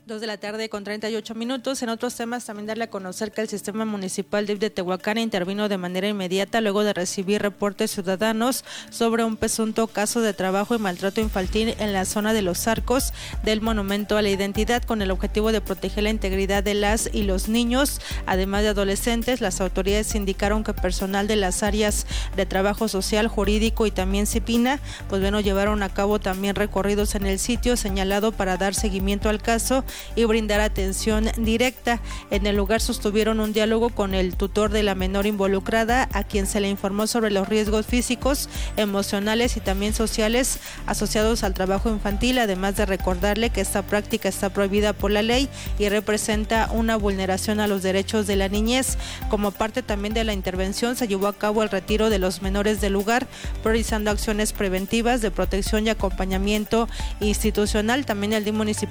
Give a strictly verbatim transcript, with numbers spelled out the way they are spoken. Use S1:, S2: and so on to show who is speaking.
S1: Dos de la tarde con treinta y ocho minutos. En otros temas, también darle a conocer que el Sistema Municipal D I F de Tehuacán intervino de manera inmediata luego de recibir reportes ciudadanos sobre un presunto caso de trabajo y maltrato infantil en la zona de los arcos del Monumento a la Identidad, con el objetivo de proteger la integridad de las y los niños, además de adolescentes. Las autoridades indicaron que personal de las áreas de trabajo social, jurídico y también CIPINA, pues bueno, llevaron a cabo también recorridos en el sitio señalado para dar seguimiento al caso y brindar atención directa. En el lugar sostuvieron un diálogo con el tutor de la menor involucrada, a quien se le informó sobre los riesgos físicos, emocionales y también sociales asociados al trabajo infantil, además de recordarle que esta práctica está prohibida por la ley y representa una vulneración a los derechos de la niñez. Como parte también de la intervención, se llevó a cabo el retiro de los menores del lugar, priorizando acciones preventivas de protección y acompañamiento institucional. También el D I F municipal